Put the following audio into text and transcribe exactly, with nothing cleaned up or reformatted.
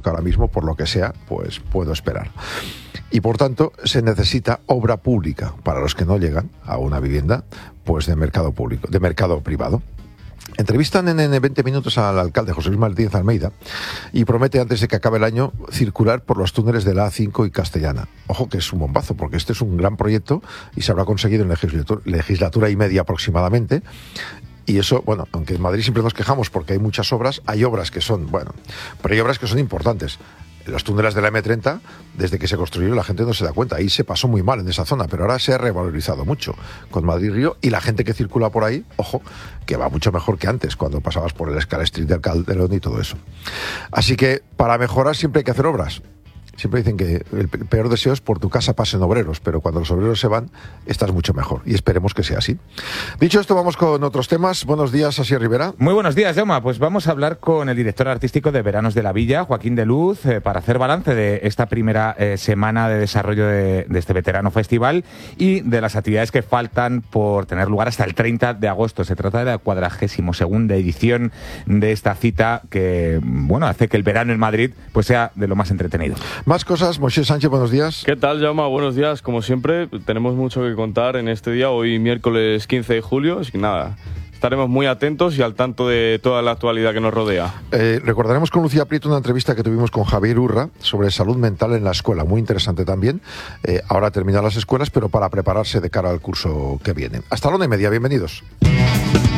que ahora mismo, por lo que sea, pues puedo esperar. Y por tanto, se necesita obra pública para los que no llegan a una vivienda, pues de mercado público, de mercado privado. Entrevistan en, en veinte minutos al alcalde José Luis Martínez Almeida y promete antes de que acabe el año circular por los túneles de la A cinco y Castellana. Ojo que es un bombazo, porque este es un gran proyecto y se habrá conseguido en legislatura, legislatura y media aproximadamente. Y eso, bueno, aunque en Madrid siempre nos quejamos porque hay muchas obras, hay obras que son, bueno, pero hay obras que son importantes. Los túneles de la eme treinta, desde que se construyeron, la gente no se da cuenta. Ahí se pasó muy mal en esa zona, pero ahora se ha revalorizado mucho con Madrid-Río, y la gente que circula por ahí, ojo, que va mucho mejor que antes, cuando pasabas por el Scala Street del Calderón y todo eso. Así que para mejorar siempre hay que hacer obras. Siempre dicen que el peor deseo es por tu casa pasen obreros, pero cuando los obreros se van, estás mucho mejor, y esperemos que sea así. Dicho esto, vamos con otros temas. Buenos días, Asier Rivera. Muy buenos días, Jaume. Pues vamos a hablar con el director artístico de Veranos de la Villa, Joaquín de Luz, eh, para hacer balance de esta primera eh, semana de desarrollo de, de este veterano festival y de las actividades que faltan por tener lugar hasta el treinta de agosto. Se trata de la cuadragésimo segunda edición de esta cita que, bueno, hace que el verano en Madrid pues sea de lo más entretenido. Más cosas, Moisés Sánchez, buenos días. ¿Qué tal, Jaume? Buenos días. Como siempre, tenemos mucho que contar en este día, hoy miércoles quince de julio, así que nada, estaremos muy atentos y al tanto de toda la actualidad que nos rodea. Eh, recordaremos con Lucía Prieto una entrevista que tuvimos con Javier Urra sobre salud mental en la escuela, muy interesante también. Eh, ahora terminan las escuelas, pero para prepararse de cara al curso que viene. Hasta la una y media, bienvenidos.